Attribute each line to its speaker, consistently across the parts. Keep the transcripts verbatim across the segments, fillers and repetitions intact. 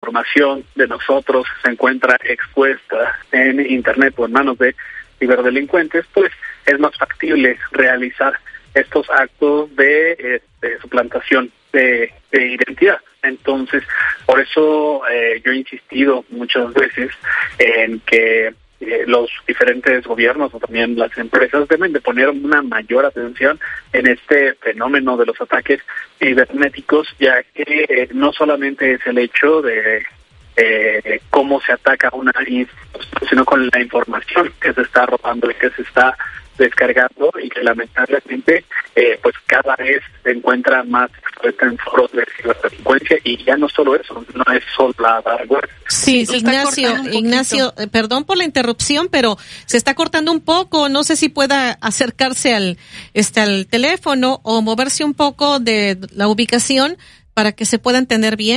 Speaker 1: información de nosotros se encuentra expuesta en Internet o en manos de ciberdelincuentes, pues es más factible realizar estos actos de, de suplantación de, de identidad. Entonces, por eso eh, yo he insistido muchas veces en que eh, los diferentes gobiernos o también las empresas deben de poner una mayor atención en este fenómeno de los ataques cibernéticos, ya que eh, no solamente es el hecho de eh, cómo se ataca una institución, sino con la información que se está robando y que se está descargando, y que lamentablemente eh, pues cada vez se encuentra más expuesta en foros de ciberdelincuencia. Y ya no solo eso, no es solo la dark web.
Speaker 2: Sí, Ignacio, Ignacio, eh, perdón por la interrupción, pero se está cortando un poco. No sé si pueda acercarse al este al teléfono o moverse un poco de la ubicación para que se pueda entender bien.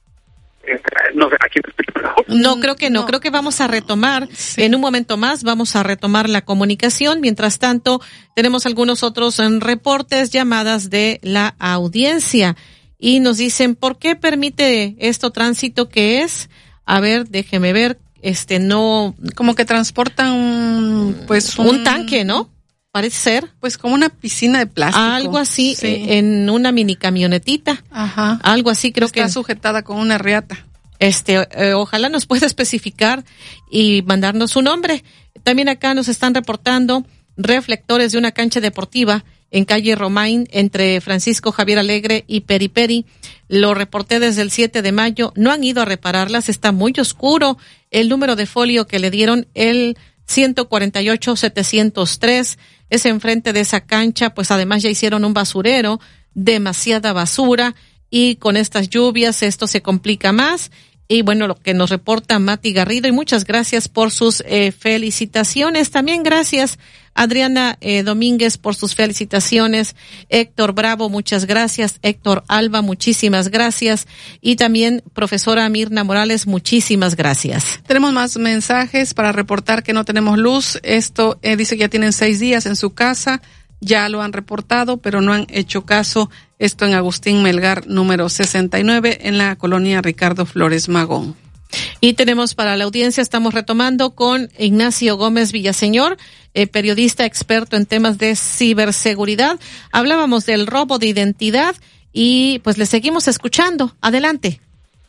Speaker 1: No sé, aquí
Speaker 2: No, creo que no. no. Creo que vamos a retomar sí. en un momento más. Vamos a retomar la comunicación. Mientras tanto, tenemos algunos otros en reportes, llamadas de la audiencia. Y nos dicen, ¿por qué permite esto tránsito que es? A ver, déjeme ver. Este, no.
Speaker 3: Como que transportan un, pues
Speaker 2: un, un tanque, ¿no? Parece ser.
Speaker 3: Pues como una piscina de plástico.
Speaker 2: Algo así,
Speaker 3: sí.
Speaker 2: eh, en una mini camionetita.
Speaker 3: Ajá.
Speaker 2: Algo así, creo
Speaker 3: Está
Speaker 2: que.
Speaker 3: Está sujetada con una riata.
Speaker 2: Este, eh, ojalá nos pueda especificar y mandarnos su nombre. También acá nos están reportando reflectores de una cancha deportiva en calle Romain, entre Francisco Javier Alegre y Periperi. Lo reporté desde el siete de mayo. No han ido a repararlas, está muy oscuro. El número de folio que le dieron, el ciento cuarenta y ocho setecientos tres, es enfrente de esa cancha. Pues además ya hicieron un basurero, demasiada basura, y con estas lluvias esto se complica más. Y bueno, lo que nos reporta Mati Garrido, y muchas gracias por sus eh, felicitaciones. También gracias Adriana eh, Domínguez por sus felicitaciones. Héctor Bravo, muchas gracias. Héctor Alba, muchísimas gracias. Y también profesora Mirna Morales, muchísimas gracias.
Speaker 3: Tenemos más mensajes para reportar que no tenemos luz. Esto eh, dice que ya tienen seis días en su casa. Ya lo han reportado, pero no han hecho caso. Esto en Agustín Melgar, número sesenta y nueve, en la colonia Ricardo Flores Magón.
Speaker 2: Y tenemos para la audiencia, estamos retomando con Ignacio Gómez Villaseñor, eh, periodista experto en temas de ciberseguridad. Hablábamos del robo de identidad y pues le seguimos escuchando. Adelante.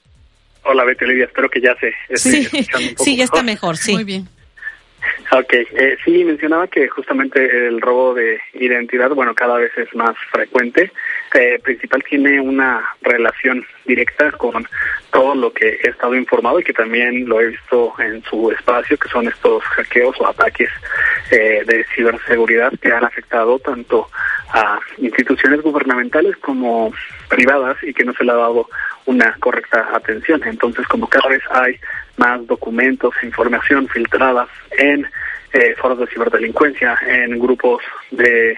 Speaker 1: Hola, Betty Lidia, espero que ya se esté
Speaker 2: sí,
Speaker 1: escuchando un poco
Speaker 2: sí, ya
Speaker 1: mejor.
Speaker 2: está mejor, sí.
Speaker 3: Muy bien.
Speaker 1: Ok, eh, sí, mencionaba que justamente el robo de identidad, bueno, cada vez es más frecuente. Eh, principal tiene una relación directa con todo lo que he estado informado y que también lo he visto en su espacio, que son estos hackeos o ataques eh, de ciberseguridad que han afectado tanto a instituciones gubernamentales como privadas y que no se le ha dado una correcta atención. Entonces, como cada vez hay más documentos, información filtrada en eh, foros de ciberdelincuencia, en grupos de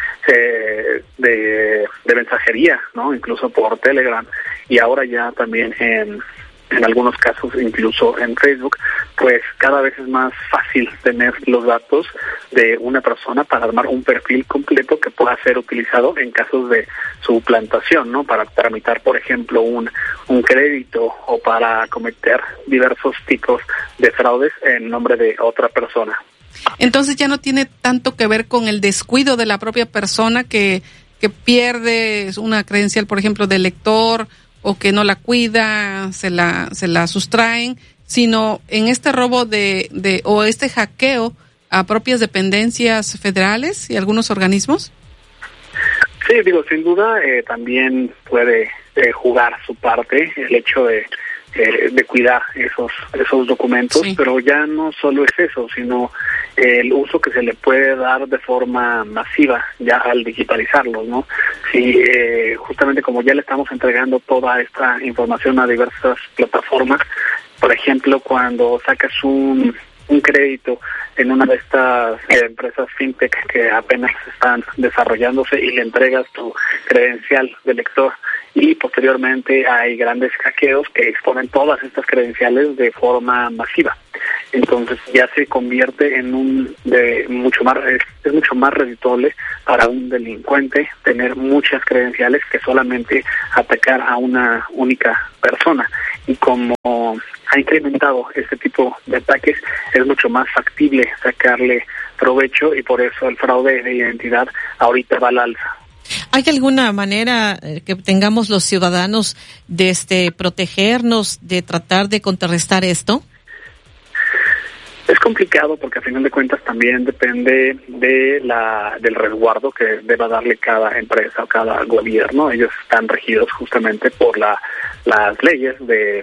Speaker 1: eh, de, de mensajería, ¿no? Incluso por Telegram, y ahora ya también en en algunos casos incluso en Facebook, pues cada vez es más fácil tener los datos de una persona para armar un perfil completo que pueda ser utilizado en casos de suplantación, ¿no? Para tramitar, por ejemplo, un un crédito o para cometer diversos tipos de fraudes en nombre de otra persona.
Speaker 3: Entonces ya no tiene tanto que ver con el descuido de la propia persona que que pierde una credencial, por ejemplo, de lector, o que no la cuida, se la se la sustraen, sino en este robo de, de o este hackeo a propias dependencias federales y algunos organismos.
Speaker 1: Sí, digo, sin duda eh, también puede eh, jugar su parte el hecho de eh, de cuidar esos esos documentos, sí. Pero ya no solo es eso, sino el uso que se le puede dar de forma masiva ya al digitalizarlos, ¿no? Sí, eh, justamente como ya le estamos entregando toda esta información a diversas plataformas, por ejemplo, cuando sacas un un crédito en una de estas eh, empresas fintech que apenas están desarrollándose y le entregas tu credencial de lector, y posteriormente hay grandes hackeos que exponen todas estas credenciales de forma masiva. entonces ya se convierte en un de mucho más es, es mucho más redituable para un delincuente tener muchas credenciales que solamente atacar a una única persona. Y como ha incrementado este tipo de ataques, es mucho más factible sacarle provecho, y por eso el fraude de identidad ahorita va al alza.
Speaker 2: ¿Hay alguna manera que tengamos los ciudadanos de este protegernos, de tratar de contrarrestar esto?
Speaker 1: Es complicado porque a final de cuentas también depende de la del resguardo que deba darle cada empresa o cada gobierno. Ellos están regidos justamente por la las leyes de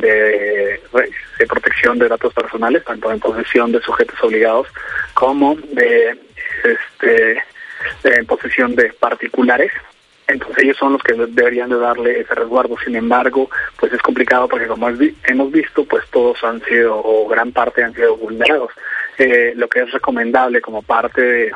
Speaker 1: de, de protección de datos personales, tanto en posesión de sujetos obligados como de este en posesión de particulares. Entonces ellos son los que deberían de darle ese resguardo. Sin embargo, pues es complicado porque, como hemos visto, pues todos han sido, o gran parte han sido vulnerados. Eh, lo que es recomendable como parte de,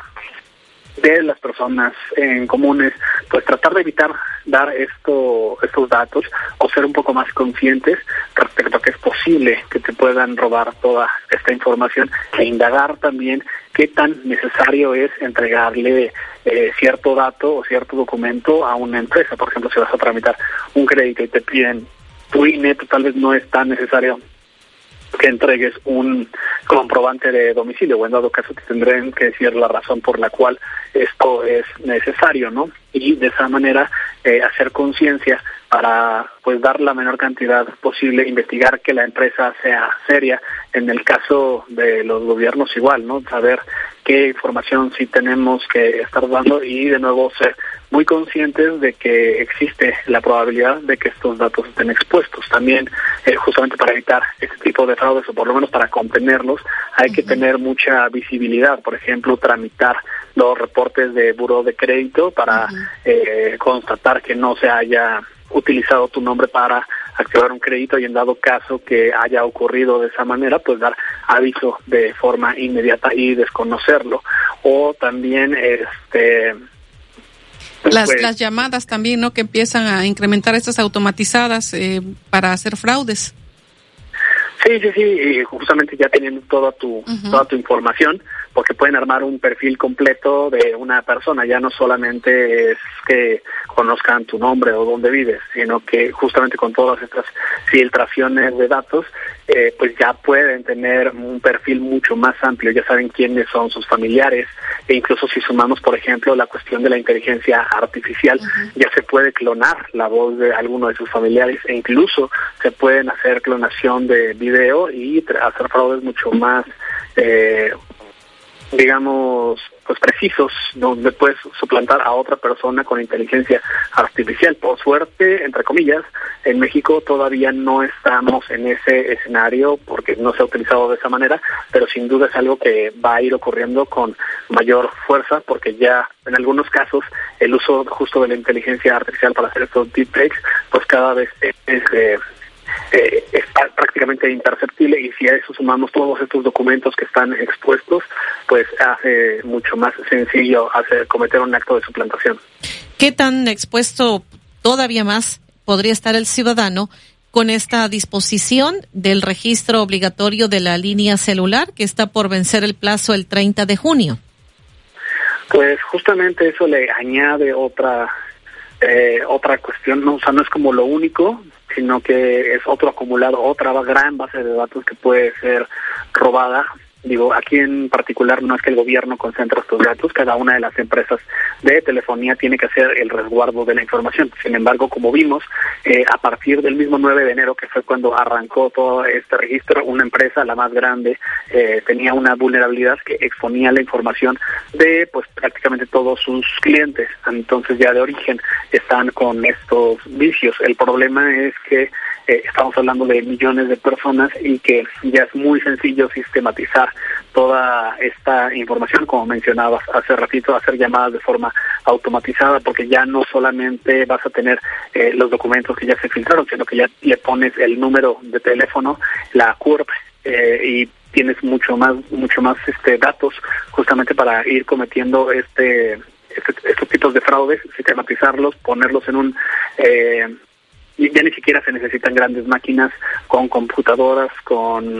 Speaker 1: de las personas en comunes, pues tratar de evitar dar esto, estos datos, o ser un poco más conscientes respecto a que es posible que te puedan robar toda esta información, e indagar también qué tan necesario es entregarle eh, cierto dato o cierto documento a una empresa. Por ejemplo, si vas a tramitar un crédito y te piden tu I N E, tal vez no es tan necesario que entregues un comprobante de domicilio, o en dado caso te tendrán que decir la razón por la cual esto es necesario, ¿no? Y de esa manera eh, hacer conciencia para pues dar la menor cantidad posible, investigar que la empresa sea seria. En el caso de los gobiernos igual, ¿no? Saber qué información sí tenemos que estar dando, y de nuevo ser muy conscientes de que existe la probabilidad de que estos datos estén expuestos. También, eh, justamente para evitar este tipo de fraudes, o por lo menos para contenerlos, hay uh-huh. que tener mucha visibilidad. Por ejemplo, tramitar los reportes de buró de crédito para uh-huh. eh, constatar que no se haya utilizado tu nombre para activar un crédito, y en dado caso que haya ocurrido de esa manera, pues dar aviso de forma inmediata y desconocerlo. O también este
Speaker 3: las
Speaker 1: pues,
Speaker 3: las llamadas también, ¿no?, que empiezan a incrementar estas automatizadas eh, para hacer fraudes.
Speaker 1: Sí, sí, sí, y justamente ya teniendo toda tu uh-huh. toda tu información, porque pueden armar un perfil completo de una persona. Ya no solamente es que conozcan tu nombre o dónde vives, sino que justamente con todas estas filtraciones de datos, eh, pues ya pueden tener un perfil mucho más amplio. Ya saben quiénes son sus familiares, e incluso si sumamos, por ejemplo, la cuestión de la inteligencia artificial, uh-huh. ya se puede clonar la voz de alguno de sus familiares, e incluso se pueden hacer clonación de video y hacer fraudes mucho más eh, digamos, pues precisos, donde puedes suplantar a otra persona con inteligencia artificial. Por suerte, entre comillas, en México todavía no estamos en ese escenario porque no se ha utilizado de esa manera, pero sin duda es algo que va a ir ocurriendo con mayor fuerza, porque ya en algunos casos el uso justo de la inteligencia artificial para hacer estos deepfakes, pues cada vez es... es eh, Eh, está prácticamente imperceptible, y si a eso sumamos todos estos documentos que están expuestos, pues hace mucho más sencillo hacer cometer un acto de suplantación.
Speaker 2: ¿Qué tan expuesto todavía más podría estar el ciudadano con esta disposición del registro obligatorio de la línea celular, que está por vencer el plazo el treinta de junio?
Speaker 1: Pues justamente eso le añade otra eh, otra cuestión, no, o sea, no es como lo único, sino que es otro acumulado, otra gran base de datos que puede ser robada. Digo, aquí en particular no es que el gobierno concentre estos datos, cada una de las empresas de telefonía tiene que hacer el resguardo de la información. Sin embargo, como vimos, eh, a partir del mismo nueve de enero, que fue cuando arrancó todo este registro, una empresa, la más grande, eh, tenía una vulnerabilidad que exponía la información de pues prácticamente todos sus clientes. Entonces ya de origen están con estos vicios. El problema es que Eh, estamos hablando de millones de personas, y que ya es muy sencillo sistematizar toda esta información, como mencionabas hace ratito, hacer llamadas de forma automatizada, porque ya no solamente vas a tener eh, los documentos que ya se filtraron, sino que ya le pones el número de teléfono, la C U R P, eh, y tienes mucho más mucho más este datos justamente para ir cometiendo este, este estos tipos de fraudes, sistematizarlos, ponerlos en un eh, y ya ni siquiera se necesitan grandes máquinas con computadoras, con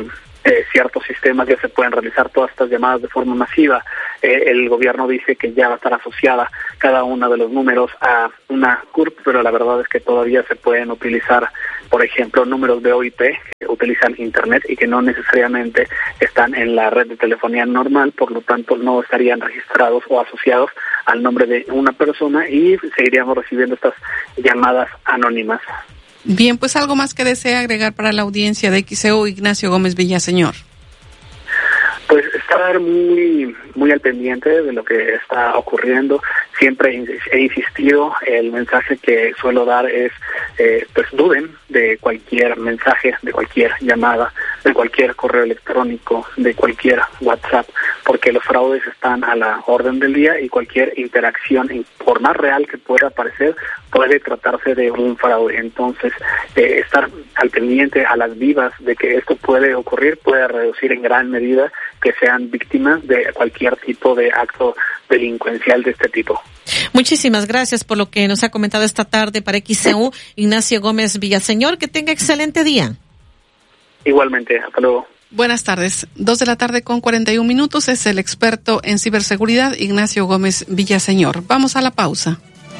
Speaker 1: eh, ciertos sistemas ya se pueden realizar todas estas llamadas de forma masiva. Eh, el gobierno dice que ya va a estar asociada cada uno de los números a una C U R P, pero la verdad es que todavía se pueden utilizar, por ejemplo, números de O I P que utilizan Internet y que no necesariamente están en la red de telefonía normal, por lo tanto no estarían registrados o asociados al nombre de una persona y seguiríamos recibiendo estas llamadas anónimas.
Speaker 3: Bien, pues algo más que desea agregar para la audiencia de X E U, Ignacio Gómez Villaseñor.
Speaker 1: Pues estar muy muy al pendiente de lo que está ocurriendo. Siempre he insistido, el mensaje que suelo dar es, eh, pues duden de cualquier mensaje, de cualquier llamada, de cualquier correo electrónico, de cualquier WhatsApp, porque los fraudes están a la orden del día y cualquier interacción, por más real que pueda parecer, puede tratarse de un fraude. Entonces, eh, estar al pendiente, a las vivas de que esto puede ocurrir, puede reducir en gran medida que sean víctimas de cualquier tipo de acto delincuencial de este tipo.
Speaker 2: Muchísimas gracias por lo que nos ha comentado esta tarde para X E U, Ignacio Gómez Villaseñor. Que tenga excelente día.
Speaker 1: Igualmente, hasta luego.
Speaker 3: Buenas tardes. Dos de la tarde con cuarenta y un minutos. Es el experto en ciberseguridad, Ignacio Gómez Villaseñor. Vamos a la pausa.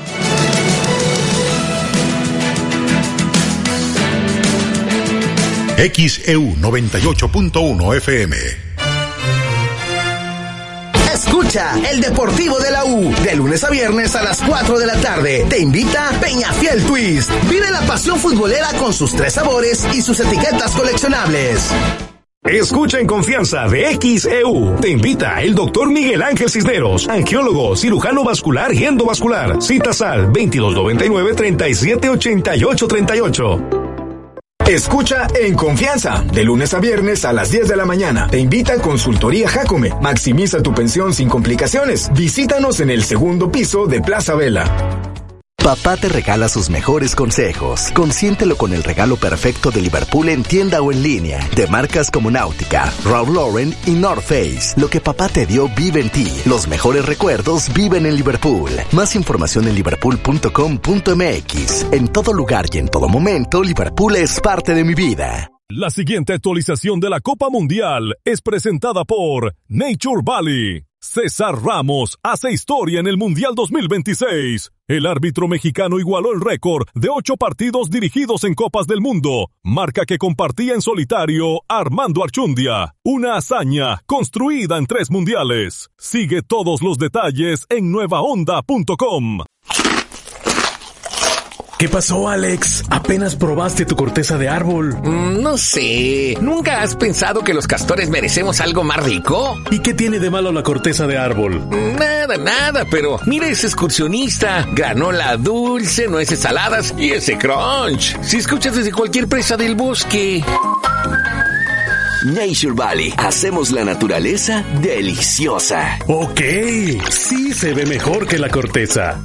Speaker 4: X E U noventa y ocho punto uno F M.
Speaker 5: Escucha el Deportivo de la U, de lunes a viernes a las cuatro de la tarde. Te invita Peñafiel Twist. Vive la pasión futbolera con sus tres sabores y sus etiquetas coleccionables.
Speaker 6: Escucha en confianza de X E U. Te invita el doctor Miguel Ángel Cisneros, angiólogo, cirujano vascular y endovascular. Citas al veintidós noventa y nueve, treinta y siete ochenta y ocho treinta y ocho.
Speaker 7: Escucha en confianza, de lunes a viernes a las diez de la mañana. Te invita Consultoría Jacome. Maximiza tu pensión sin complicaciones. Visítanos en el segundo piso de Plaza Vela.
Speaker 5: Papá te regala sus mejores consejos. Consiéntelo con el regalo perfecto de Liverpool en tienda o en línea. De marcas como Náutica, Ralph Lauren y North Face. Lo que papá te dio vive en ti. Los mejores recuerdos viven en Liverpool. Más información en liverpool punto com punto m x. En todo lugar y en todo momento, Liverpool es parte de mi vida.
Speaker 8: La siguiente actualización de la Copa Mundial es presentada por Nature Valley. César Ramos hace historia en el Mundial dos mil veintiséis. El árbitro mexicano igualó el récord de ocho partidos dirigidos en Copas del Mundo, marca que compartía en solitario Armando Archundia. Una hazaña construida en tres mundiales. Sigue todos los detalles en nueva onda punto com.
Speaker 6: ¿Qué pasó, Alex? ¿Apenas probaste tu corteza de árbol?
Speaker 9: Mm, no sé. ¿Nunca has pensado que los castores merecemos algo más rico?
Speaker 6: ¿Y qué tiene de malo la corteza de árbol?
Speaker 9: Nada, nada, pero mira ese excursionista. Granola dulce, nueces saladas y ese crunch. Si escuchas desde cualquier presa del bosque.
Speaker 5: Nature Valley. Hacemos la naturaleza deliciosa.
Speaker 6: Ok, sí se ve mejor que la corteza.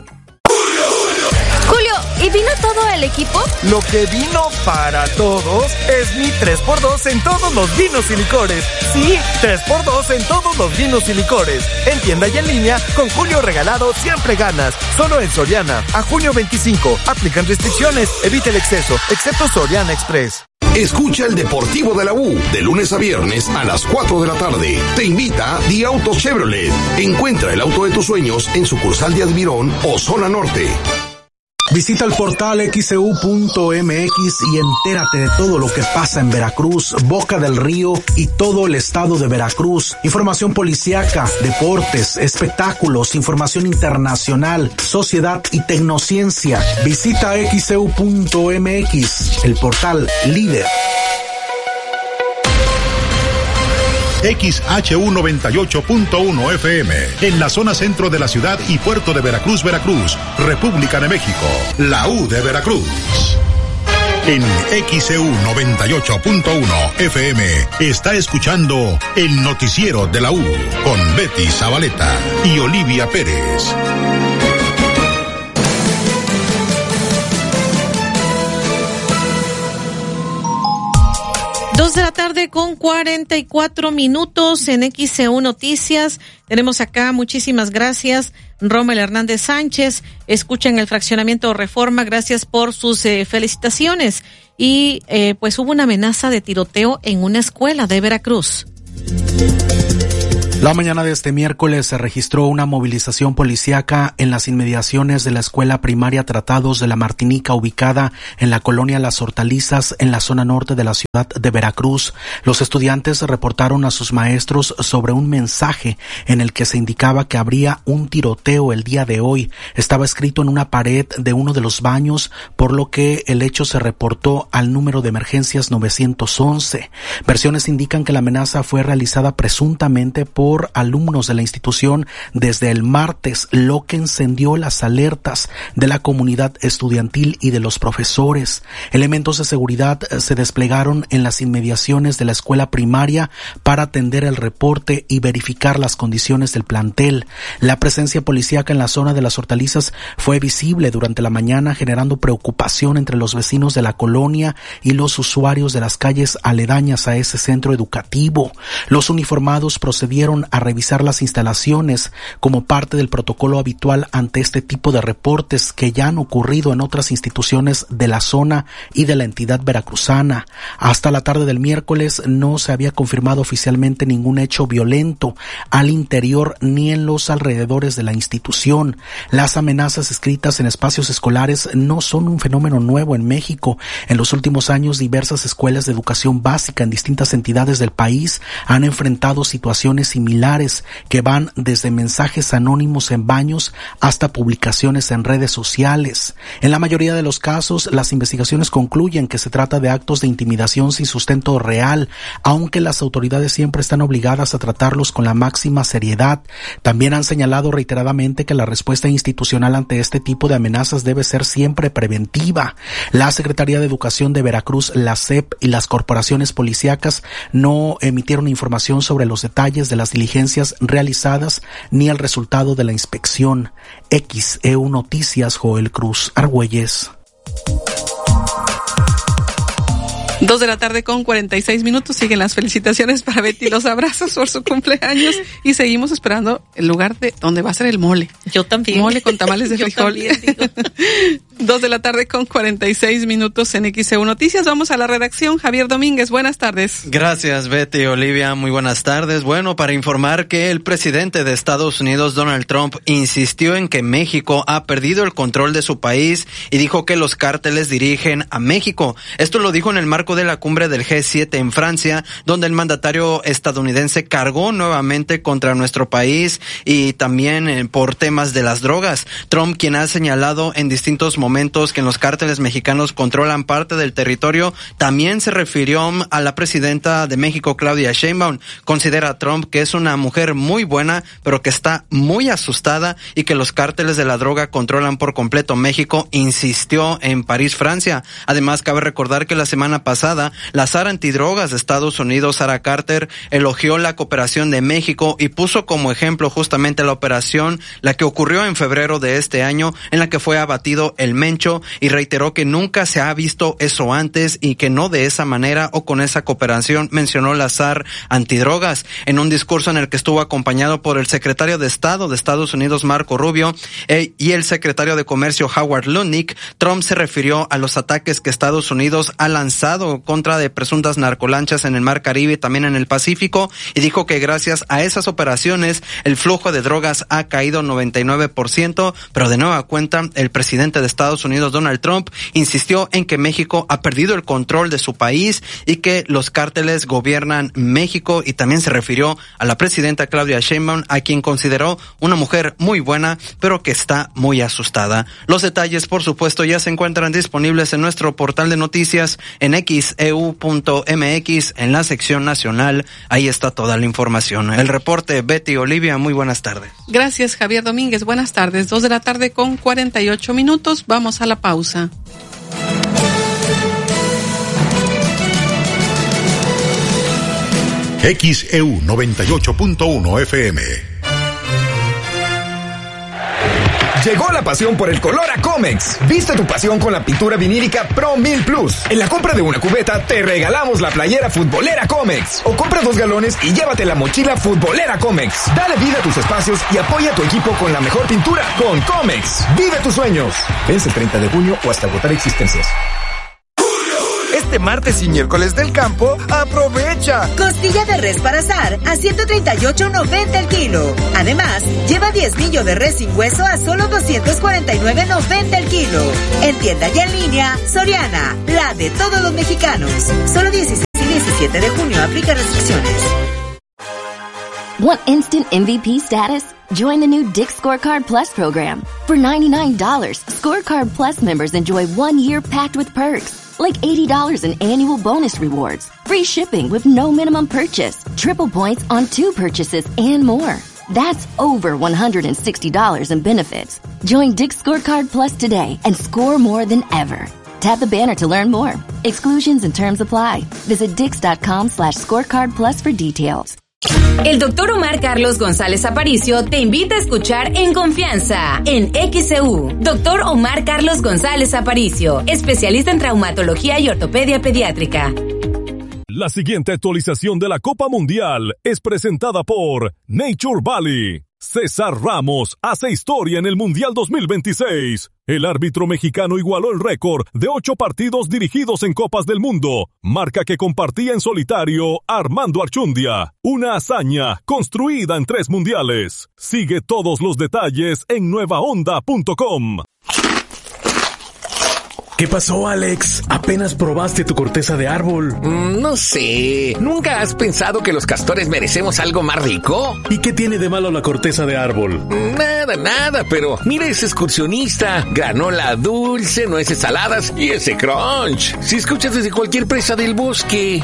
Speaker 10: ¿Y vino todo el equipo?
Speaker 11: Lo que vino para todos es mi tres por dos en todos los vinos y licores. Sí, tres por dos en todos los vinos y licores. En tienda y en línea, con Julio regalado siempre ganas. Solo en Soriana. A junio veinticinco. Aplican restricciones. Evita el exceso, excepto Soriana Express.
Speaker 4: Escucha el Deportivo de la U, de lunes a viernes a las cuatro de la tarde. Te invita The Auto Chevrolet. Encuentra el auto de tus sueños en sucursal de Admirón o Zona Norte.
Speaker 12: Visita el portal x e u punto m x y entérate de todo lo que pasa en Veracruz, Boca del Río y todo el estado de Veracruz. Información policíaca, deportes, espectáculos, información internacional, sociedad y tecnociencia. Visita x e u punto m x, el portal líder.
Speaker 4: X H U noventa y ocho punto uno F M, en la zona centro de la ciudad y puerto de Veracruz, Veracruz, República de México, la U de Veracruz. En X E U noventa y ocho punto uno F M está escuchando el noticiero de la U con Betty Zabaleta y Olivia Pérez.
Speaker 2: Dos de la tarde con cuarenta y cuatro minutos en X E U Noticias. Tenemos acá muchísimas gracias Rommel Hernández Sánchez, escucha en el fraccionamiento Reforma, gracias por sus eh, felicitaciones. Y eh, pues hubo una amenaza de tiroteo en una escuela de Veracruz.
Speaker 12: La mañana de este miércoles se registró una movilización policíaca en las inmediaciones de la escuela primaria Tratados de la Martinica, ubicada en la colonia Las Hortalizas, en la zona norte de la ciudad de Veracruz. Los estudiantes reportaron a sus maestros sobre un mensaje en el que se indicaba que habría un tiroteo el día de hoy. Estaba escrito en una pared de uno de los baños, por lo que el hecho se reportó al número de emergencias nueve once. Versiones indican que la amenaza fue realizada presuntamente por por alumnos de la institución desde el martes, lo que encendió las alertas de la comunidad estudiantil y de los profesores. Elementos de seguridad se desplegaron en las inmediaciones de la escuela primaria para atender el reporte y verificar las condiciones del plantel. La presencia policíaca en la zona de Las Hortalizas fue visible durante la mañana, generando preocupación entre los vecinos de la colonia y los usuarios de las calles aledañas a ese centro educativo. Los uniformados procedieron a revisar las instalaciones como parte del protocolo habitual ante este tipo de reportes que ya han ocurrido en otras instituciones de la zona y de la entidad veracruzana. Hasta la tarde del miércoles no se había confirmado oficialmente ningún hecho violento al interior ni en los alrededores de la institución. Las amenazas escritas en espacios escolares no son un fenómeno nuevo en México. En los últimos años, diversas escuelas de educación básica en distintas entidades del país han enfrentado situaciones similares que van desde mensajes anónimos en baños hasta publicaciones en redes sociales. En la mayoría de los casos, las investigaciones concluyen que se trata de actos de intimidación sin sustento real, aunque las autoridades siempre están obligadas a tratarlos con la máxima seriedad. También han señalado reiteradamente que la respuesta institucional ante este tipo de amenazas debe ser siempre preventiva. La Secretaría de Educación de Veracruz, la S E P y las corporaciones policíacas no emitieron información sobre los detalles de las diligencias realizadas ni el resultado de la inspección. X E U Noticias, Joel Cruz Argüelles.
Speaker 3: Dos de la tarde con cuarenta y seis minutos. Siguen las felicitaciones para Betty, los abrazos por su cumpleaños y seguimos esperando el lugar de donde va a ser el mole.
Speaker 2: Yo también.
Speaker 3: Mole con tamales de frijol. Dos de la tarde con cuarenta y seis minutos en X E U Noticias. Vamos a la redacción. Javier Domínguez, buenas tardes.
Speaker 13: Gracias, Betty. Olivia, muy buenas tardes. Bueno, para informar que el presidente de Estados Unidos, Donald Trump, insistió en que México ha perdido el control de su país y dijo que los cárteles dirigen a México. Esto lo dijo en el marco de la cumbre del G siete en Francia, donde el mandatario estadounidense cargó nuevamente contra nuestro país y también eh, por temas de las drogas. Trump, quien ha señalado en distintos momentos que los cárteles mexicanos controlan parte del territorio, también se refirió a la presidenta de México, Claudia Sheinbaum. Considera Trump que es una mujer muy buena, pero que está muy asustada y que los cárteles de la droga controlan por completo México, insistió en París, Francia. Además, cabe recordar que la semana pasada la zar antidrogas de Estados Unidos, Sarah Carter, elogió la cooperación de México y puso como ejemplo justamente la operación, la que ocurrió en febrero de este año, en la que fue abatido el Mencho, y reiteró que nunca se ha visto eso antes y que no de esa manera o con esa cooperación, mencionó la zar antidrogas. En un discurso en el que estuvo acompañado por el secretario de Estado de Estados Unidos, Marco Rubio, eh, y el secretario de Comercio, Howard Lutnick, Trump se refirió a los ataques que Estados Unidos ha lanzado contra de presuntas narcolanchas en el Mar Caribe y también en el Pacífico, y dijo que gracias a esas operaciones el flujo de drogas ha caído noventa y nueve por ciento, pero de nueva cuenta el presidente de Estados Unidos, Donald Trump, insistió en que México ha perdido el control de su país y que los cárteles gobiernan México, y también se refirió a la presidenta Claudia Sheinbaum, a quien consideró una mujer muy buena, pero que está muy asustada. Los detalles, por supuesto, ya se encuentran disponibles en nuestro portal de noticias en X E U punto M X en la sección nacional. Ahí está toda la información. El reporte, Betty, Olivia, muy buenas tardes.
Speaker 3: Gracias, Javier Domínguez. Buenas tardes. Dos de la tarde con cuarenta y ocho minutos. Vamos a la pausa.
Speaker 4: X E U noventa y ocho punto uno F M.
Speaker 7: Llegó la pasión por el color a Comex. Viste tu pasión con la pintura vinílica Pro mil Plus. En la compra de una cubeta te regalamos la playera futbolera Comex. O compra dos galones y llévate la mochila futbolera Comex. Dale vida a tus espacios y apoya a tu equipo con la mejor pintura con Comex. Vive tus sueños. Vence el treinta de junio o hasta agotar existencias.
Speaker 11: Este martes y miércoles del campo, aprovecha.
Speaker 14: Costilla de res para asar a ciento treinta y ocho noventa el kilo. Además, lleva diezmillo de res sin hueso a solo doscientos cuarenta y nueve noventa el kilo. En tienda y en línea, Soriana, la de todos los mexicanos. Solo dieciséis y diecisiete de junio, aplica restricciones.
Speaker 15: Want instant M V P status? Join the new Dick's Scorecard Plus program. For ninety-nine dollars, Scorecard Plus members enjoy one year packed with perks, like eighty dollars in annual bonus rewards, free shipping with no minimum purchase, triple points on two purchases, and more. That's over one hundred sixty dollars in benefits. Join Dick's Scorecard Plus today and score more than ever. Tap the banner to learn more. Exclusions and terms apply. Visit dix.com slash scorecard plus for details.
Speaker 10: El doctor Omar Carlos González Aparicio te invita a escuchar En Confianza, en X E U. Doctor Omar Carlos González Aparicio, especialista en traumatología y ortopedia pediátrica.
Speaker 8: La siguiente actualización de la Copa Mundial es presentada por Nature Valley. César Ramos hace historia en el Mundial dos mil veintiséis. El árbitro mexicano igualó el récord de ocho partidos dirigidos en Copas del Mundo, marca que compartía en solitario Armando Archundia. Una hazaña construida en tres mundiales. Sigue todos los detalles en nueva onda punto com.
Speaker 6: ¿Qué pasó, Alex? ¿Apenas probaste tu corteza de árbol?
Speaker 9: Mm, no sé. ¿Nunca has pensado que los castores merecemos algo más rico?
Speaker 6: ¿Y qué tiene de malo la corteza de árbol?
Speaker 9: Nada, nada, pero mira ese excursionista. Granola dulce, nueces saladas y ese crunch. Si escuchas desde cualquier presa del bosque.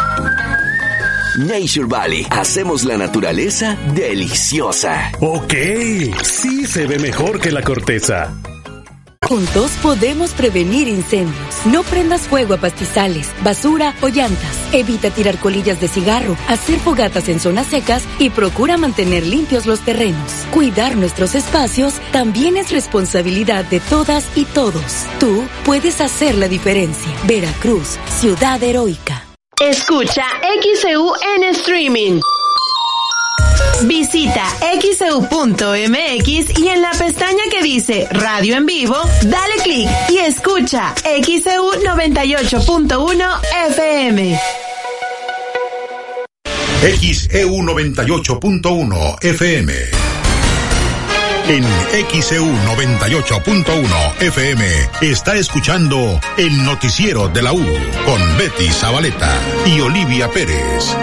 Speaker 5: Nature Valley. Hacemos la naturaleza deliciosa.
Speaker 6: Ok, sí se ve mejor que la corteza.
Speaker 16: Juntos podemos prevenir incendios. No prendas fuego a pastizales, basura o llantas. Evita tirar colillas de cigarro, hacer fogatas en zonas secas y procura mantener limpios los terrenos. Cuidar nuestros espacios también es responsabilidad de todas y todos. Tú puedes hacer la diferencia. Veracruz, ciudad heroica.
Speaker 17: Escucha X E U en streaming. Visita x e u punto m x y en la pestaña que dice Radio en Vivo, dale clic y escucha X E U noventa y ocho punto uno F M.
Speaker 4: X E U noventa y ocho punto uno F M. En X E U noventa y ocho punto uno F M está escuchando el noticiero de la U con Betty Zabaleta y Olivia Pérez.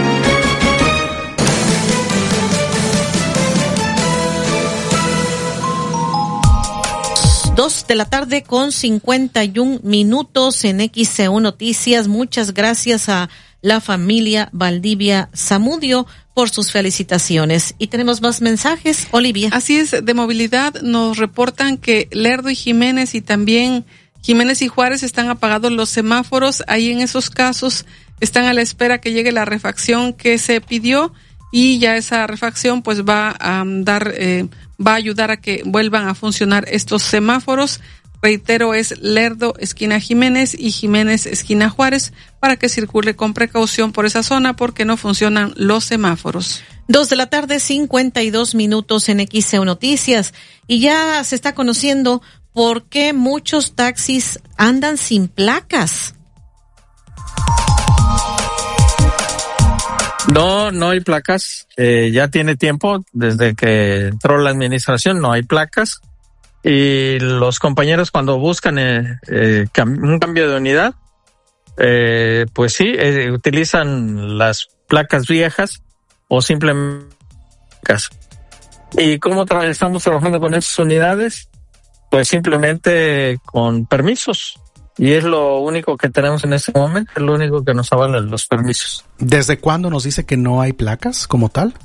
Speaker 2: Dos de la tarde con cincuenta y un minutos en X E U Noticias. Muchas gracias a la familia Valdivia Zamudio por sus felicitaciones. Y tenemos más mensajes, Olivia.
Speaker 3: Así es, de movilidad nos reportan que Lerdo y Jiménez y también Jiménez y Juárez están apagados los semáforos. Ahí en esos casos están a la espera que llegue la refacción que se pidió y ya esa refacción pues va a um, dar... Eh, va a ayudar a que vuelvan a funcionar estos semáforos. Reitero, es Lerdo, esquina Jiménez y Jiménez, esquina Juárez, para que circule con precaución por esa zona porque no funcionan los semáforos.
Speaker 2: Dos de la tarde, cincuenta y dos minutos en X E U Noticias. Y ya se está conociendo por qué muchos taxis andan sin placas.
Speaker 18: No, no hay placas. Eh, ya tiene tiempo desde que entró la administración, no hay placas. Y los compañeros cuando buscan eh, eh, cam- un cambio de unidad, eh, pues sí, eh, utilizan las placas viejas o simplemente. ¿Y cómo tra- estamos trabajando con esas unidades? Pues simplemente con permisos. Y es lo único que tenemos en este momento, es lo único que nos avala los permisos.
Speaker 12: ¿Desde cuándo nos dice que no hay placas como tal?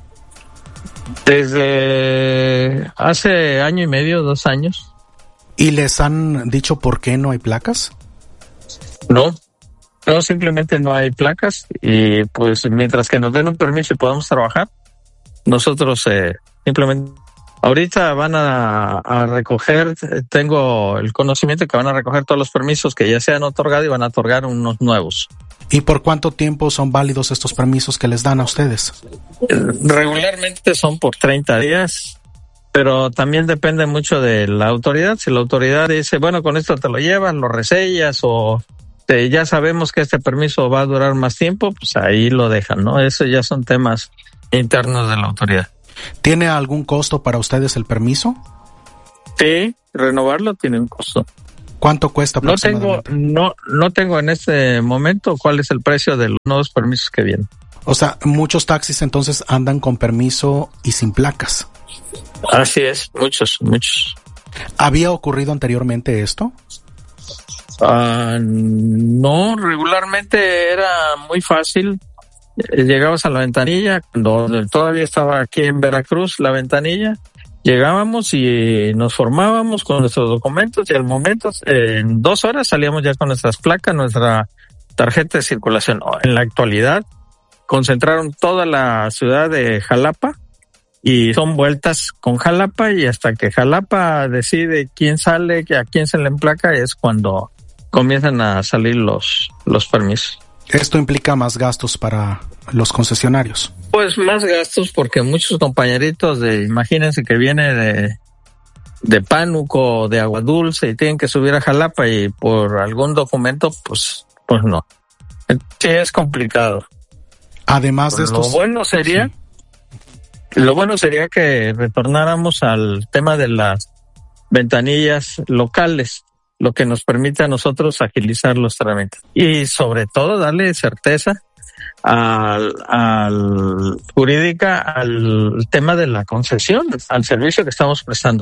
Speaker 18: Desde hace año y medio, dos años.
Speaker 12: ¿Y les han dicho por qué no hay placas?
Speaker 18: No, no, simplemente no hay placas y pues mientras que nos den un permiso y podamos trabajar, nosotros eh, simplemente Ahorita van a, a recoger, tengo el conocimiento que van a recoger todos los permisos que ya se han otorgado y van a otorgar unos nuevos.
Speaker 12: ¿Y por cuánto tiempo son válidos estos permisos que les dan a ustedes?
Speaker 18: Regularmente son por treinta días, pero también depende mucho de la autoridad. Si la autoridad dice, bueno, con esto te lo llevas, lo resellas o te, ya sabemos que este permiso va a durar más tiempo, pues ahí lo dejan, ¿no? Eso ya son temas internos de la autoridad.
Speaker 12: ¿Tiene algún costo para ustedes el permiso?
Speaker 18: Sí, renovarlo tiene un costo.
Speaker 12: ¿Cuánto cuesta aproximadamente?
Speaker 18: No tengo, no, no tengo en este momento cuál es el precio de los nuevos permisos que vienen.
Speaker 12: O sea, muchos taxis entonces andan con permiso y sin placas.
Speaker 18: Así es, muchos, muchos.
Speaker 12: ¿Había ocurrido anteriormente esto?
Speaker 18: Uh, no, regularmente era muy fácil. Llegabas a la ventanilla, cuando todavía estaba aquí en Veracruz, la ventanilla. Llegábamos y nos formábamos con nuestros documentos y al momento, en dos horas salíamos ya con nuestras placas, nuestra tarjeta de circulación. En la actualidad, concentraron toda la ciudad de Jalapa y son vueltas con Jalapa y hasta que Jalapa decide quién sale, a quién se le emplaca, es cuando comienzan a salir los, los permisos.
Speaker 12: ¿Esto implica más gastos para los concesionarios?
Speaker 18: Pues más gastos porque muchos compañeritos de, imagínense que viene de, de Pánuco, de Agua Dulce y tienen que subir a Jalapa y por algún documento, pues, pues no. Sí, es complicado.
Speaker 12: Además de estos...
Speaker 18: Lo bueno sería, sí. lo bueno sería que retornáramos al tema de las ventanillas locales, lo que nos permite a nosotros agilizar los trámites. Y sobre todo darle certeza al, al jurídica al tema de la concesión, al servicio que estamos prestando.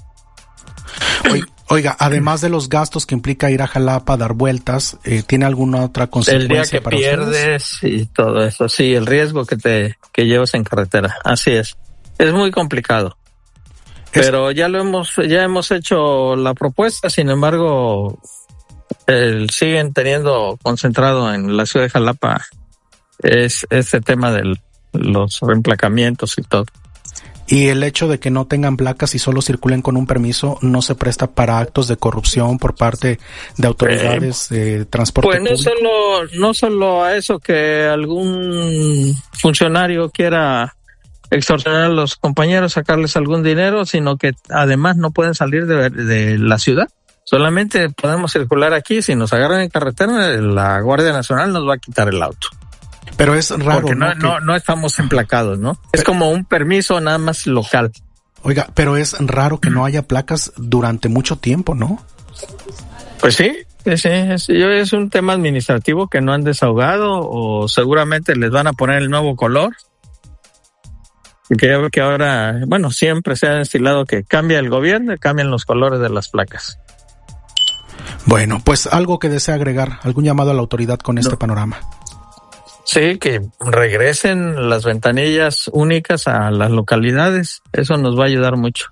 Speaker 12: Oiga, además de los gastos que implica ir a Jalapa, dar vueltas, eh, ¿tiene alguna otra consecuencia
Speaker 18: el día que
Speaker 12: para
Speaker 18: pierdes
Speaker 12: ustedes?
Speaker 18: Y todo eso, sí, el riesgo que te que llevas en carretera, así es. Es muy complicado. Es... Pero ya lo hemos ya hemos hecho la propuesta, sin embargo, el, siguen teniendo concentrado en la ciudad de Jalapa es ese tema de los reemplacamientos y todo.
Speaker 12: Y el hecho de que no tengan placas y solo circulen con un permiso no se presta para actos de corrupción por parte de autoridades eh, de transporte
Speaker 18: pues no
Speaker 12: público.
Speaker 18: solo no solo a eso que algún funcionario quiera extorsionar a los compañeros, sacarles algún dinero, sino que además no pueden salir de, de la ciudad. Solamente podemos circular aquí. Si nos agarran en carretera, la Guardia Nacional nos va a quitar el auto.
Speaker 12: Pero es raro,
Speaker 18: porque no,
Speaker 12: ¿no?
Speaker 18: no,
Speaker 12: Que...
Speaker 18: no estamos emplacados, ¿no? Es como un permiso nada más local.
Speaker 12: Oiga, pero es raro que no haya placas durante mucho tiempo, ¿no?
Speaker 18: Pues sí, sí, es, es un tema administrativo que no han desahogado o seguramente les van a poner el nuevo color. Que ya veo que ahora, bueno, siempre se ha destilado que cambia el gobierno y cambian los colores de las placas.
Speaker 12: Bueno, pues algo que desea agregar, algún llamado a la autoridad con este no. panorama.
Speaker 18: Sí, que regresen las ventanillas únicas a las localidades. Eso nos va a ayudar mucho.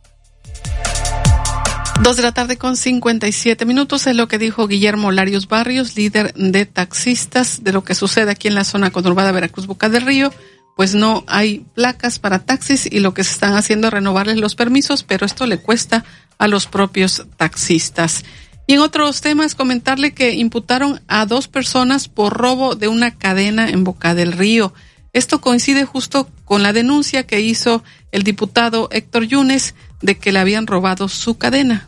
Speaker 3: Dos de la tarde con cincuenta y siete minutos es lo que dijo Guillermo Larios Barrios, líder de taxistas, de lo que sucede aquí en la zona conurbada Veracruz Boca del Río. Pues no hay placas para taxis y lo que se están haciendo es renovarles los permisos, pero esto le cuesta a los propios taxistas. Y en otros temas, comentarle que imputaron a dos personas por robo de una cadena en Boca del Río. Esto coincide justo con la denuncia que hizo el diputado Héctor Yunes de que le habían robado su cadena.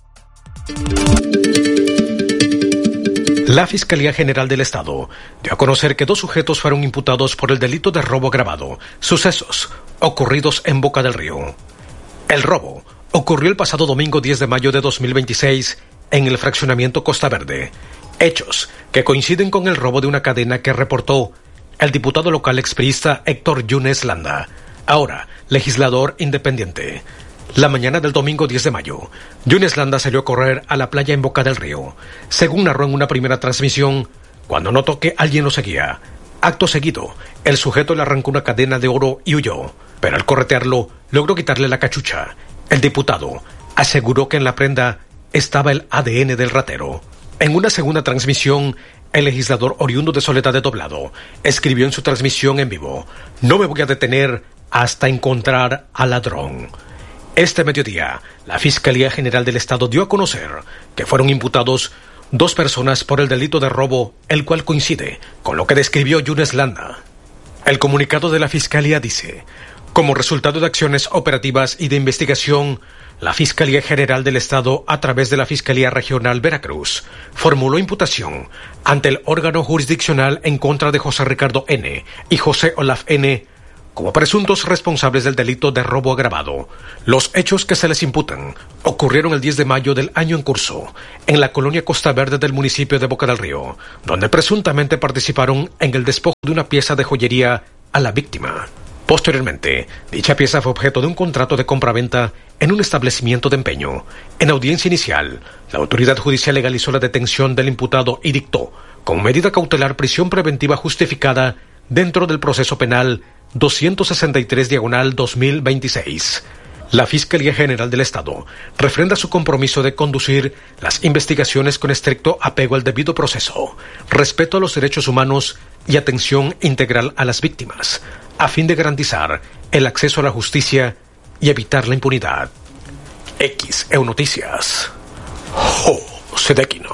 Speaker 19: La Fiscalía General del Estado dio a conocer que dos sujetos fueron imputados por el delito de robo agravado, sucesos ocurridos en Boca del Río. El robo ocurrió el pasado domingo diez de mayo de dos mil veintiséis en el fraccionamiento Costa Verde, hechos que coinciden con el robo de una cadena que reportó el diputado local expriista Héctor Yunes Landa, ahora legislador independiente. La mañana del domingo diez de mayo, Yunes Landa salió a correr a la playa en Boca del Río, según narró en una primera transmisión, cuando notó que alguien lo seguía. Acto seguido, el sujeto le arrancó una cadena de oro y huyó, pero al corretearlo, logró quitarle la cachucha. El diputado aseguró que en la prenda estaba el A D N del ratero. En una segunda transmisión, el legislador oriundo de Soledad de Doblado escribió en su transmisión en vivo: "No me voy a detener hasta encontrar al ladrón". Este mediodía, la Fiscalía General del Estado dio a conocer que fueron imputados dos personas por el delito de robo, el cual coincide con lo que describió Yunes Landa. El comunicado de la Fiscalía dice: como resultado de acciones operativas y de investigación, la Fiscalía General del Estado, a través de la Fiscalía Regional Veracruz, formuló imputación ante el órgano jurisdiccional en contra de José Ricardo N. y José Olaf N. como presuntos responsables del delito de robo agravado. Los hechos que se les imputan ocurrieron el diez de mayo del año en curso, en la colonia Costa Verde del municipio de Boca del Río, donde presuntamente participaron en el despojo de una pieza de joyería a la víctima. Posteriormente, dicha pieza fue objeto de un contrato de compraventa en un establecimiento de empeño. En audiencia inicial, la autoridad judicial legalizó la detención del imputado y dictó, con medida cautelar, prisión preventiva justificada dentro del proceso penal doscientos sesenta y tres diagonal dos mil veintiséis. La Fiscalía General del Estado refrenda su compromiso de conducir las investigaciones con estricto apego al debido proceso, respeto a los derechos humanos y atención integral a las víctimas, a fin de garantizar el acceso a la justicia y evitar la impunidad. X E U Noticias. José de Aquino.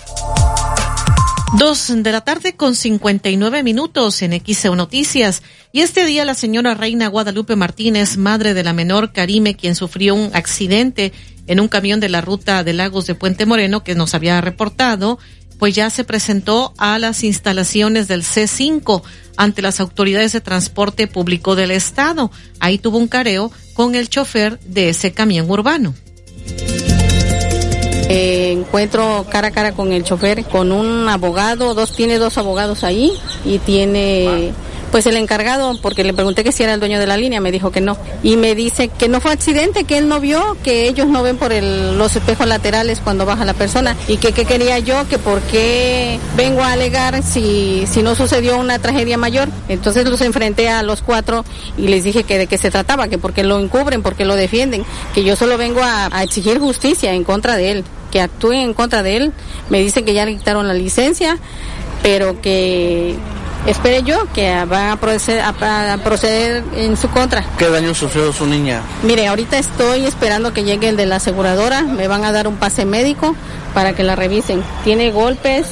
Speaker 2: Dos de la tarde con cincuenta y nueve minutos en X E U Noticias. Y este día la señora Reina Guadalupe Martínez, madre de la menor Karime, quien sufrió un accidente en un camión de la ruta de Lagos de Puente Moreno, que nos había reportado, pues ya se presentó a las instalaciones del C cinco ante las autoridades de transporte público del estado. Ahí tuvo un careo con el chofer de ese camión urbano.
Speaker 20: Eh, encuentro cara a cara con el chofer, con un abogado, dos tiene dos abogados ahí y tiene pues el encargado, porque le pregunté que si era el dueño de la línea, me dijo que no. Y me dice que no fue accidente, que él no vio, que ellos no ven por el, los espejos laterales cuando baja la persona. Y que qué quería yo, que por qué vengo a alegar si, si no sucedió una tragedia mayor. Entonces los enfrenté a los cuatro y les dije que de qué se trataba, que por qué lo encubren, por qué lo defienden, que yo solo vengo a, a exigir justicia en contra de él, que actúen en contra de él. Me dicen que ya le quitaron la licencia, pero que espere yo que va a proceder, a, a proceder en su contra.
Speaker 21: ¿Qué daño sufrió su niña?
Speaker 20: Mire, ahorita estoy esperando que llegue el de la aseguradora, me van a dar un pase médico para que la revisen. Tiene golpes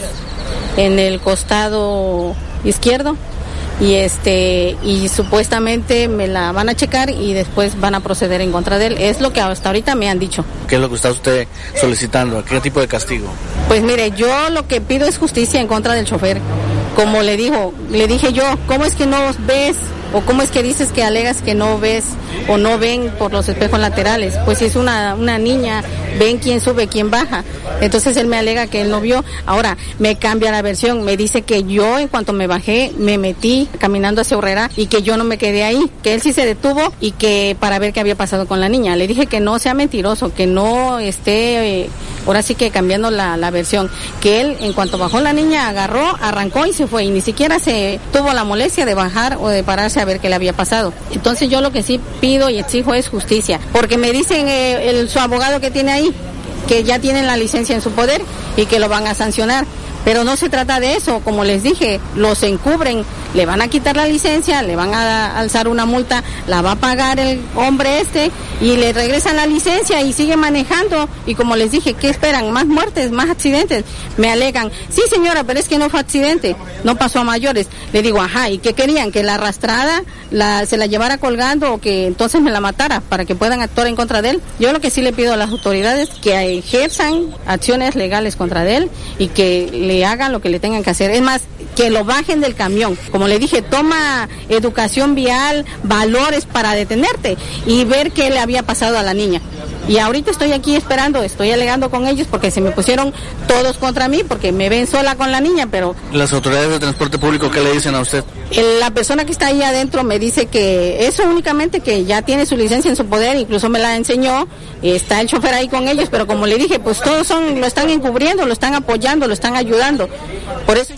Speaker 20: en el costado izquierdo y este y supuestamente me la van a checar y después van a proceder en contra de él. Es lo que hasta ahorita me han dicho.
Speaker 21: ¿Qué es lo que está usted solicitando? ¿Qué tipo de castigo?
Speaker 20: Pues mire, yo lo que pido es justicia en contra del chofer. Como le dijo, le dije yo, ¿cómo es que no ves? ¿O cómo es que dices que alegas que no ves o no ven por los espejos laterales? Pues si es una, una niña, ven quién sube, quién baja. Entonces él me alega que él no vio. Ahora me cambia la versión, me dice que yo en cuanto me bajé me metí caminando hacia Urrera y que yo no me quedé ahí, que él sí se detuvo y que para ver qué había pasado con la niña. Le dije que no sea mentiroso, que no esté, eh, ahora sí que cambiando la, la versión, que él en cuanto bajó la niña agarró, arrancó y se fue y ni siquiera se tuvo la molestia de bajar o de pararse a ver qué le había pasado. Entonces yo lo que sí pido y exijo es justicia, porque me dicen eh, el, su abogado que tiene ahí, que ya tienen la licencia en su poder y que lo van a sancionar. Pero no se trata de eso, como les dije, los encubren, le van a quitar la licencia, le van a alzar una multa, la va a pagar el hombre este y le regresan la licencia y sigue manejando. Y como les dije, ¿qué esperan? ¿Más muertes, más accidentes? Me alegan, sí señora, pero es que no fue accidente, no pasó a mayores. Le digo, ajá, ¿y qué querían? ¿Que la arrastrada la, se la llevara colgando o que entonces me la matara para que puedan actuar en contra de él? Yo lo que sí le pido a las autoridades que ejerzan acciones legales contra de él y que le le hagan lo que le tengan que hacer. Es más, que lo bajen del camión. Como le dije, toma educación vial, valores para detenerte y ver qué le había pasado a la niña. Y ahorita estoy aquí esperando, estoy alegando con ellos porque se me pusieron todos contra mí porque me ven sola con la niña, pero...
Speaker 21: ¿Las autoridades de transporte público qué le dicen a usted?
Speaker 20: La persona que está ahí adentro me dice que eso únicamente, que ya tiene su licencia en su poder, incluso me la enseñó, está el chofer ahí con ellos, pero como le dije, pues todos son, lo están encubriendo, lo están apoyando, lo están ayudando. Por eso...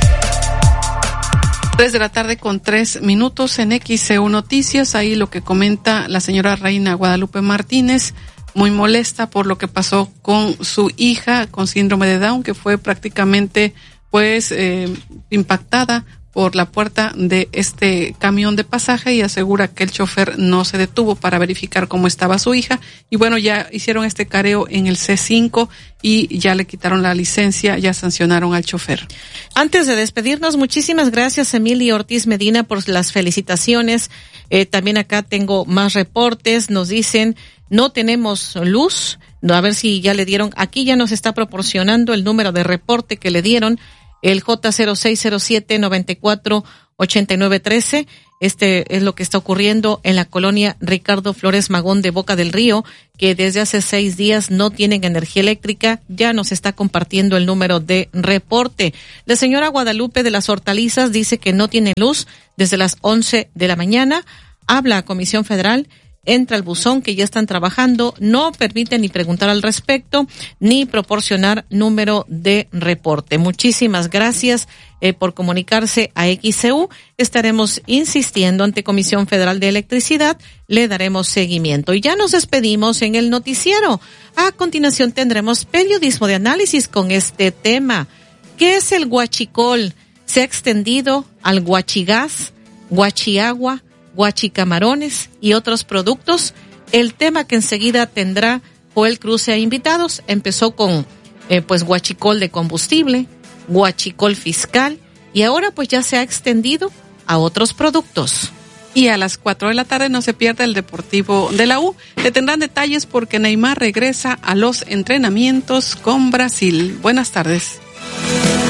Speaker 3: Tres de la tarde con tres minutos en X E U Noticias. Ahí lo que comenta la señora Reina Guadalupe Martínez, muy molesta por lo que pasó con su hija con síndrome de Down, que fue prácticamente pues eh, impactada por la puerta de este camión de pasaje y asegura que el chofer no se detuvo para verificar cómo estaba su hija. Y bueno, ya hicieron este careo en el C cinco y ya le quitaron la licencia, ya sancionaron al chofer.
Speaker 2: Antes de despedirnos, muchísimas gracias, Emily Ortiz Medina, por las felicitaciones. Eh, también acá tengo más reportes. Nos dicen, no tenemos luz. A ver si ya le dieron. Aquí ya nos está proporcionando el número de reporte que le dieron. El J cero seis cero siete nueve cuatro ocho nueve uno tres. Este es lo que está ocurriendo en la colonia Ricardo Flores Magón de Boca del Río, que desde hace seis días no tienen energía eléctrica. Ya nos está compartiendo el número de reporte. La señora Guadalupe de las Hortalizas dice que no tiene luz desde las once de la mañana. Habla a Comisión Federal. Entra al buzón que ya están trabajando, no permite ni preguntar al respecto, ni proporcionar número de reporte. Muchísimas gracias eh, por comunicarse a X C U. Estaremos insistiendo ante Comisión Federal de Electricidad, le daremos seguimiento. Y ya nos despedimos en el noticiero. A continuación tendremos periodismo de análisis con este tema. ¿Qué es el huachicol? Se ha extendido al huachigás, huachiagua, guachicamarones y otros productos. El tema que enseguida tendrá Joel Cruce a invitados empezó con eh, pues guachicol de combustible, guachicol fiscal y ahora pues ya se ha extendido a otros productos.
Speaker 3: Y a las cuatro de la tarde no se pierda el Deportivo de la U. Le tendrán detalles porque Neymar regresa a los entrenamientos con Brasil. Buenas tardes.